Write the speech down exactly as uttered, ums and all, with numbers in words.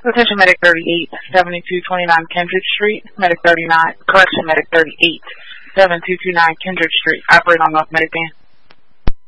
Attention Medic thirty-eight, seventy-two twenty-nine Kindred Street. Medic thirty-nine, correction, Medic thirty-eight, seventy-two twenty-nine Kindred Street. Operate on North Medic Band.